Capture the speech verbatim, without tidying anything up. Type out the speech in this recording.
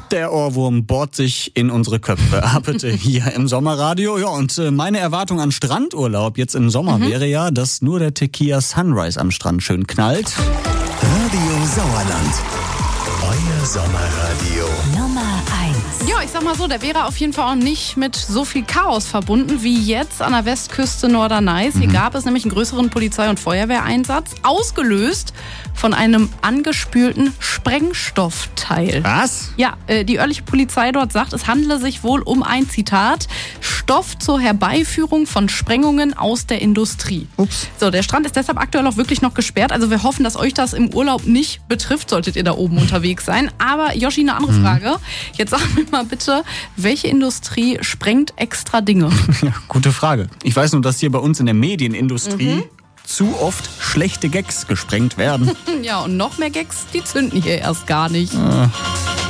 Der Ohrwurm bohrt sich in unsere Köpfe. Ah, bitte, hier im Sommerradio. Ja, und äh, meine Erwartung an Strandurlaub jetzt im Sommer mhm. wäre ja, dass nur der Tequila Sunrise am Strand schön knallt. Radio Sauerland. Euer Sommerradio. Nummer eins. Ja, ich sag mal so, der wäre auf jeden Fall auch nicht mit so viel Chaos verbunden wie jetzt an der Westküste Norderney. Mhm. Hier gab es nämlich einen größeren Polizei- und Feuerwehreinsatz, ausgelöst von einem angespülten Sprengstoffteil. Was? Ja, äh, die örtliche Polizei dort sagt, es handle sich wohl um ein, Zitat, Stoff zur Herbeiführung von Sprengungen aus der Industrie. Ups. So, der Strand ist deshalb aktuell auch wirklich noch gesperrt. Also wir hoffen, dass euch das im Urlaub nicht betrifft, solltet ihr da oben unterwegs sein. Aber Joschi, eine andere Frage. Jetzt sag mir mal bitte, welche Industrie sprengt extra Dinge? Ja, gute Frage. Ich weiß nur, dass hier bei uns in der Medienindustrie Mhm. zu oft schlechte Gags gesprengt werden. Ja, und noch mehr Gags, die zünden hier erst gar nicht. Äh.